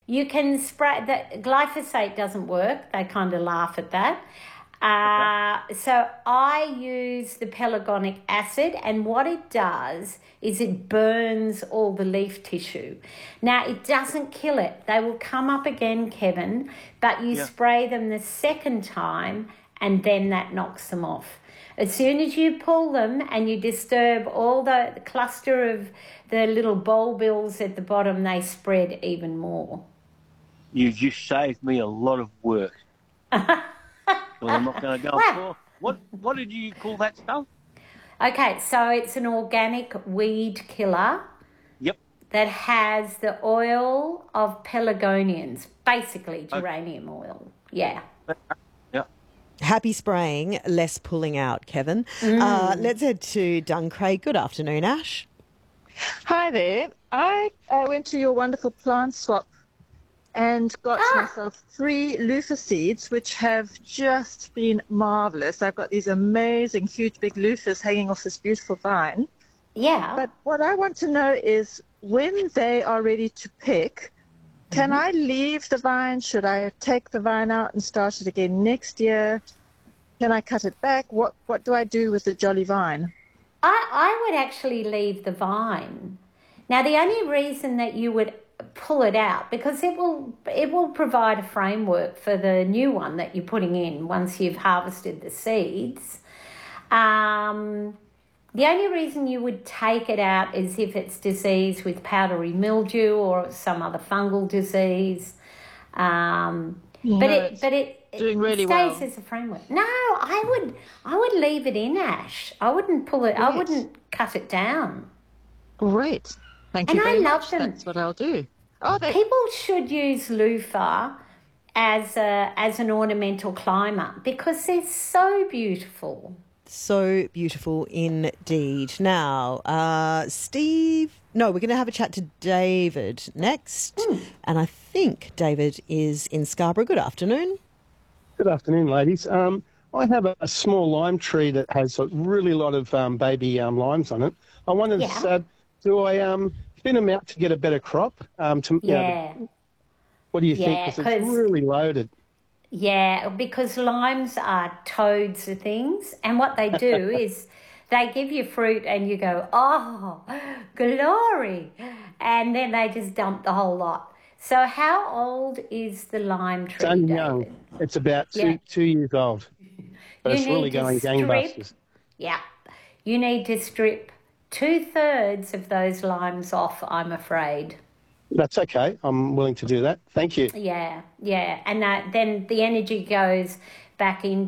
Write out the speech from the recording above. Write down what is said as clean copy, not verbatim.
You can spray that. Glyphosate doesn't work. They kind of laugh at that. Okay. So I use the pelargonic acid, and what it does is it burns all the leaf tissue. Now, it doesn't kill it. They will come up again, Kevin, but you Yeah. spray them the second time, and then that knocks them off. As soon as you pull them and you disturb all the cluster of the little bulbils at the bottom, they spread even more. You just saved me a lot of work. Well, I'm not going to go Wow. for. What did you call that stuff? Okay, so it's an organic weed killer Yep. that has the oil of pelargonians, basically Okay. geranium oil. Yeah. Yeah. Happy spraying, less pulling out, Kevin. Let's head to Duncraig. Good afternoon, Ash. Hi there. I went to your wonderful plant swap and got myself 3 loofah seeds, which have just been marvellous. I've got these amazing, huge, big loofahs hanging off this beautiful vine. Yeah. But what I want to know is when they are ready to pick, can I leave the vine? Should I take the vine out and start it again next year? Can I cut it back? What do I do with the jolly vine? I would actually leave the vine. Now, the only reason that you would pull it out, because it will provide a framework for the new one that you're putting in once you've harvested the seeds. The only reason you would take it out is if it's diseased with powdery mildew or some other fungal disease. But it doing really stays well. as a framework. No, I would leave it in, Ash. I wouldn't pull it. I Yes. wouldn't cut it down. Great. Thank And you I very love much. them. That's what I'll do. Oh, People should use loofah as an ornamental climber because they're so beautiful. So beautiful indeed. Now, Steve, no, we're going to have a chat to David next. And I think David is in Scarborough. Good afternoon. Good afternoon, ladies. I have a small lime tree that has a really lot of baby limes on it. I wondered, Yeah. do I thin them out to get a better crop? Yeah. What do you think? Yeah, Because it's 'cause- really loaded. Yeah, because limes are toads of things, and what they do is they give you fruit and you go, oh, glory, and then they just dump the whole lot. So how old is the lime tree, It's only David? young. It's about Yeah. two years old. But You it's really need to going strip. gangbusters. Yeah, you need to strip 2/3 of those limes off, I'm afraid. That's okay. I'm willing to do that. Thank you. Yeah, and then the energy goes back in